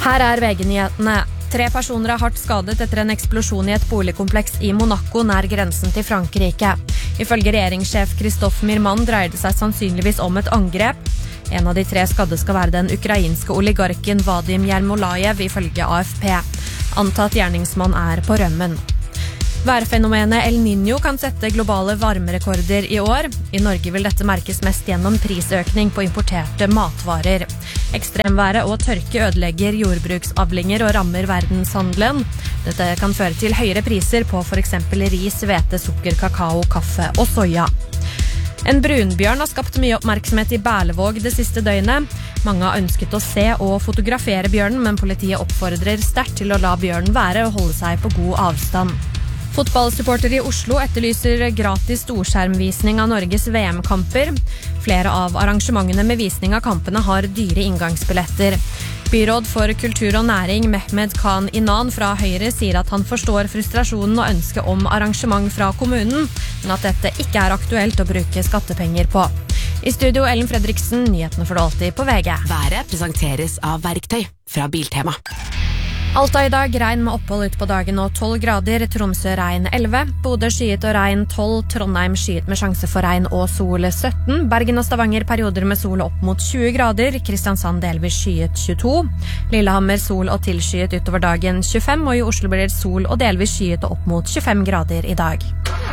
Her VG-nyhetene. 3 personer hardt skadet etter en eksplosjon i et boligkompleks i Monaco nær grensen til Frankrike. Ifølge regjeringssjef Christophe Mirman dreier det seg sannsynligvis om et angrep. En av de 3 skadde skal være den ukrainske oligarken Vadim Yermolayev, ifølge AFP. Antatt gjerningsmann på rømmen. Værfenomenet El Niño kan sette globale varmerekorder i år. I Norge vil dette merkes mest gjennom prisøkning på importerte matvarer. Ekstremværet og tørke ødelegger jordbruksavlinger og rammer verdenshandelen. Dette kan føre til høyere priser på for eksempel ris, hvete, sukker, kakao, kaffe og soya. En brunbjørn har skapt mye oppmerksomhet i Berlevåg det siste døgnet. Mange har ønsket å se og fotografere bjørnen, men politiet oppfordrer sterkt til å la bjørnen være og holde seg på god avstand. Fotballsupportere i Oslo etterlyser gratis storskjermvisning av Norges VM-kamper. Flere av arrangementene med visning av kampene har dyre inngangsbilletter. Byråd for kultur og næring Mehmed Khan Inan fra Høyre sier at han forstår frustrasjonen og ønsket om arrangement fra kommunen, men at dette ikke aktuelt å bruke skattepenger på. I studio Ellen Fredriksen, nyhetene for det alltid på VG. Været presenteres av Verktøy fra Biltema. Alta i dag, regn med opphold ut på dagen og 12 grader, Tromsø regn 11, Bodø skyet og regn 12, Trondheim skyet med sjanse for regn og sol 17, Bergen og Stavanger perioder med sol opp mot 20 grader, Kristiansand delvis skyet 22, Lillehammer sol og tilskyet utover dagen 25, og i Oslo blir det sol og delvis skyet og opp mot 25 grader i dag.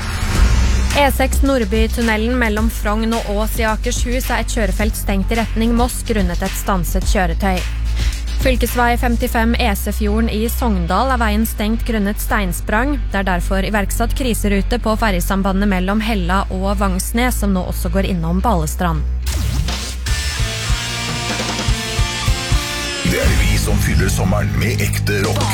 E6 Nordbytunnelen mellom Frogn og Ås i Akershus et kjørefelt stengt i retning Moss grunnet et stanset kjøretøy. Fylkesvei 55 Esefjorden i Sogndal veien stengt grunnet steinsprang. Det derfor iverksatt kriserute på ferjesambandet mellom Hella og Vangsnes, som nå også går innom Balestrand. Det vi som fyller sommeren med ekte rock.